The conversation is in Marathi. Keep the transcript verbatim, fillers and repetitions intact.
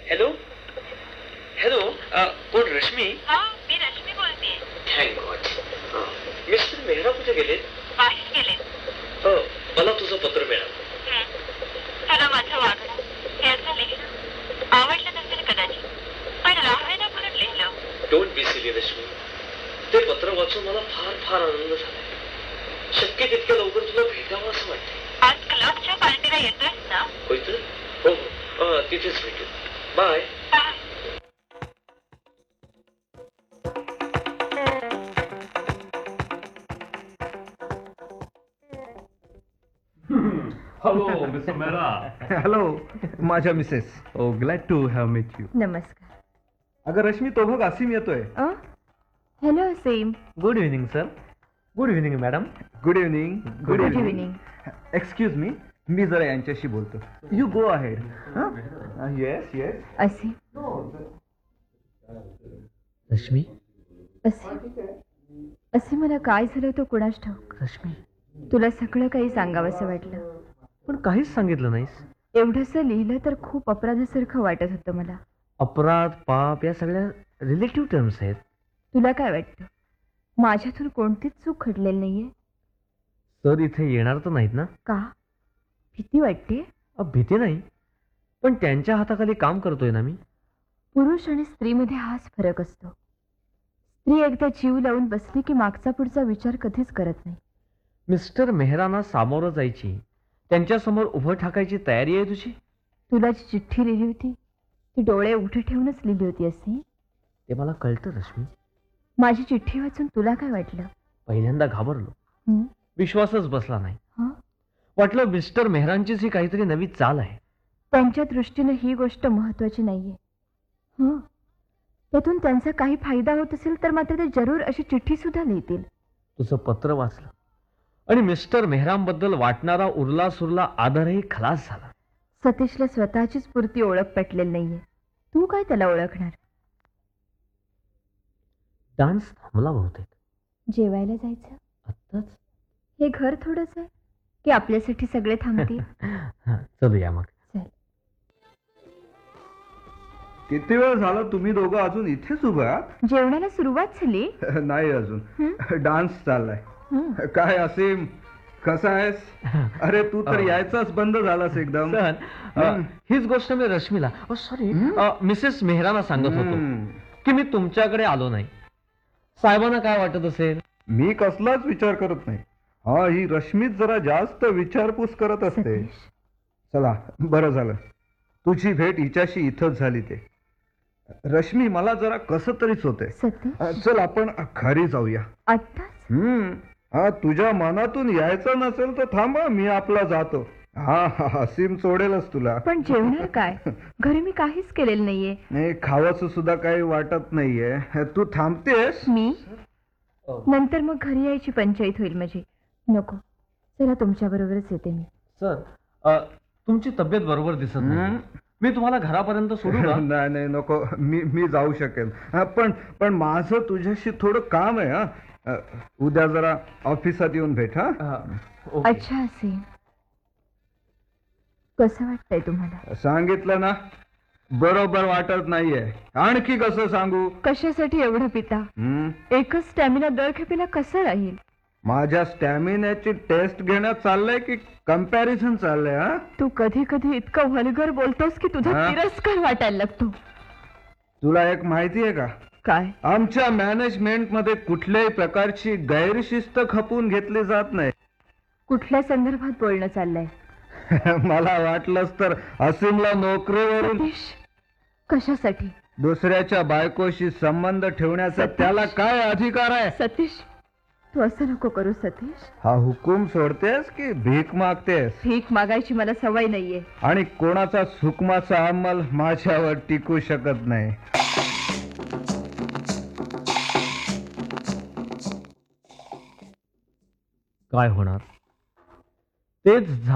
हॅलो हॅलो कोण रश्मी? हा, मी रश्मी बोलते. Thank God. मिस्टर मेहरा कुठे गेलेत? बाहेर गेले. हो, मला तुझं पत्र मिळालं. त्याला माझं वागणं याचं लिहिणं आवडलं नसेल कदाचित, पण राहायला म्हणून लिहिलं. Don't be silly Rashmi. ते पत्र वाचून मला फार फार आनंद झाला. शक्य तितक्या लवकर तुला भेटावं असं वाटतंय. आज क्लबच्या पार्टीला येतोयस ना? होय तर? हो हो, तिथेच भेटू. Bye. Bye. Hello, Mister Mehra. Hello माझ्या Mrs. Oh, glad to have met you. नमस्कार. अगं रश्मी, तो बघ असीम येतोय. हॅलो असीम. Good evening, sir. Good evening, madam. Good evening. Good evening. Excuse me, मी जरा यांच्याशी बोलतो. You go ahead. Yes yes. असीम. रश्मी. असीम असीम मला काय झालं तो कुणास ठाऊक. रश्मी. तुला सगळं काही सांगावंसं वाटलं, पण काहीच सांगितलं नाहीस. एवढंसं लिहिलं तर खूप अपराधासारखं वाटत होतं मला. अपराध, पाप या सगळ्या रिलेटिव्ह टर्म्स आहेत. तुला काय वाटतं, माझ्यातून कोणतीच चूक घडलेली नाहीये? सर इथे येणार तर नाहीत ना? का? भीती वाटते? अ, भीती नाही, पण त्यांच्या हाताखाली काम करतोय ना मी. पुरुष आणि स्त्रीमध्ये हाच फरक असतो. स्त्री एकदा जीव लावून बसली की मागचा पुढचा विचार कधीच करत नाही. मिस्टर मेहराना सामोरं जायची, त्यांच्यासमोर उभं ठाकायची तयारी आहे तुझी? तुला जी चिठ्ठी लिहिली होती ती डोळे उठे ठेवूनच लिहिली होती असे? ते मला कळतं रश्मी. माझी चिठ्ठी वाचून तुला काय वाटलं? पहिल्यांदा घाबरलो, हं? विश्वासच बसला नाही. हं? वाटलं मिस्टर मेहरांचीच ही काहीतरी नवी चाल आहे. त्यांच्या दृष्टीने ही गोष्ट महत्वाची नाहीये. हं, त्यातून त्यांचा काही फायदा होत असेल तर मात्र ते जरूर अशी चिठ्ठी सुद्धा लिहितील. तुझं पत्र वाचलं आणि मिस्टर मेहरांबद्दल वाटणारा उरला सुरला आदरही खलास झाला. सतीशला स्वतःचीच पुरती ओळख पटलेली नाहीये, तू काय त्याला ओळखणार? डान्स थांबला बहुतेक. जेवायला जायचं? आत्ताच? हे घर थोडंच आहे की आपल्यासाठी सगळे थांबतील? हां, चलूया मग. चल. किती वेळ झाला तुम्ही दोघं अजून इथेच उभं आहात? जेवणाला सुरुवात झाली? नाही अजून. डान्स चाललाय. हं. काय असीम, कसा आहेस? अरे तू तर यायचाच बंद झालास एकदम. सर, अ, हीच गोष्ट मी रश्मीला, सॉरी मिसेस मेहराना सांगत होतो हम्म. की मी तुमच्याकडे आलो नाही. साहेबांना काय वाटत असेल? मी कसलाच विचार करत नाही. हा, ही रश्मीच जरा जास्त विचारपूस करत असते. सतीश, चला, बरं झालं तुझी भेट हिच्याशी इथंच झाली. ते रश्मी, मला जरा कसं तरीच होतंय. सतीश, चल आपण घरी जाऊया. आत्ताच? हम्म. हा, तुझ्या मनातून यायचं नसेल तर थांबा, मी आपला जातो. हा हा, हसीम सोडेलच तुला. पण जेवणार काय? घरी मी काहीच केलेलं नाहीये. नाही, खावंसं सुद्धा काही वाटत नाहीये. तू थांबतेस? मी नंतर मग घरी यायची पंचायत होईल माझी. नको, चला तुमच्या बरोबरच येते मी. सर, अ, तुमची तब्येत बरोबर दिसत नाही. हम्म. मी तुम्हाला घरापर्यंत सोडू का? नाही नाही, नको, मी मी जाऊ शकेन. हा, पण पण माझं तुझ्याशी थोडं काम आहे. हा, अ, उद्या जरा ऑफिसात येऊन भेट. हा, हा, ओके. अच्छा, असे कसं वाटतंय तुम्हाला? सांगितलं ना, बरोबर वाटत नाहीये. आणखी कसं सांगू? कशासाठी एवढं पिता? हम्म. एकच स्टॅमिना दर खेपेला कसं राहील? माझ्या स्टॅमिनाची टेस्ट घेण्यात चाललंय की कम्पॅरिझन चाललंय? हा, तू कधी कधी इतकं व्हल्गर बोलतोस की तुझा हा? तिरस्कार वाटायला लागतो. तुला एक माहिती आहे का? काय? आमच्या मॅनेजमेंट मध्ये कुठल्याही प्रकारची गैरशिस्त खपून घेतली जात नाही. कुठल्या संदर्भात बोलणं चाललंय? मला वाटलंच तर असीमला नोकरीवरून सतीश, कशासाठी? दुसऱ्याच्या बायकोशी संबंध ठेवण्याचा सतीश. त्याला काय अधिकार आहे? सतीश, तू असं नको करू सतीश. हा हुकूम सोडतेस की भीक मागतेस? भीक मागायची मला सवय नाहीये. आणि कोणाचा हुकमाचा अंमल माझ्यावर टिकू शकत नाही. काय होणार तेच